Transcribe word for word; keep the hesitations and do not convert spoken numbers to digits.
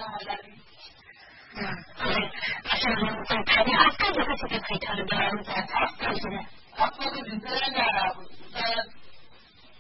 आजकल जगह से कई थोड़े बड़ा होता है। आपको तो जिंदा